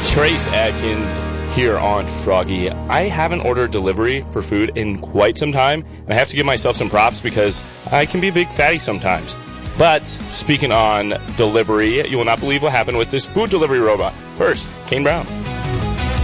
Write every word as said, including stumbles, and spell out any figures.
Trace Adkins here on Froggy. I haven't ordered delivery for food in quite some time, and I have to give myself some props because I can be a big fatty sometimes. But speaking on delivery, you will not believe what happened with this food delivery robot. First, Kane Brown.